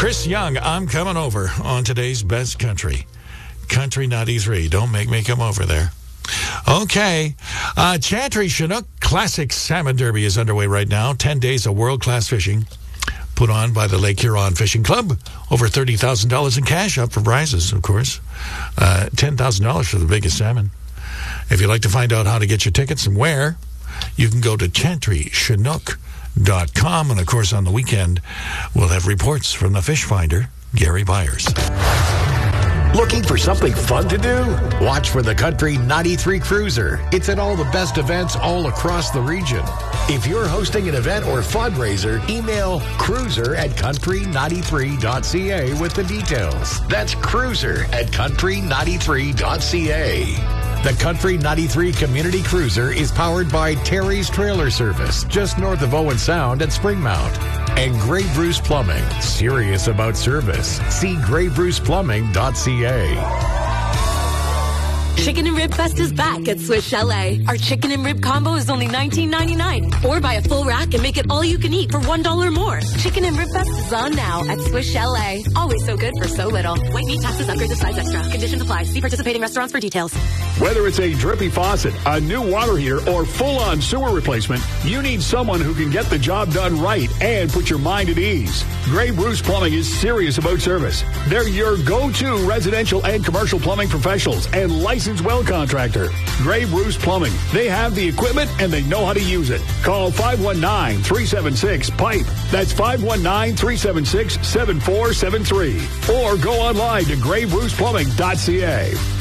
Chris Young, I'm coming over on today's Best Country. Country 93. Don't make me come over there. Okay. Chantry Chinook Classic Salmon Derby is underway right now. 10 days of world-class fishing put on by the Lake Huron Fishing Club. Over $30,000 in cash up for prizes, of course. $10,000 for the biggest salmon. If you'd like to find out how to get your tickets and where, you can go to chantrychinook.com. And, of course, on the weekend, we'll have reports from the fish finder, Gary Byers. Looking for something fun to do? Watch for the Country 93 Cruiser. It's at all the best events all across the region. If you're hosting an event or fundraiser, email cruiser@country93.ca with the details. That's cruiser@country93.ca. The Country 93 Community Cruiser is powered by Terry's Trailer Service, just north of Owen Sound at Springmount. And Grey Bruce Plumbing, serious about service. See graybruceplumbing.ca. Chicken and Rib Fest is back at Swiss Chalet. Our chicken and rib combo is only $19.99. Or buy a full rack and make it all you can eat for $1 more. Chicken and Rib Fest is on now at Swiss Chalet. Always so good for so little. White meat, taxes, upgrades of size extra. Conditions apply. See participating restaurants for details. Whether it's a drippy faucet, a new water heater, or full-on sewer replacement, you need someone who can get the job done right and put your mind at ease. Grey Bruce Plumbing is serious about service. They're your go-to residential and commercial plumbing professionals and licensed well contractor. Grey Bruce Plumbing. They have the equipment and they know how to use it. Call 519-376-PIPE. That's 519-376-7473. Or go online to graybruceplumbing.ca.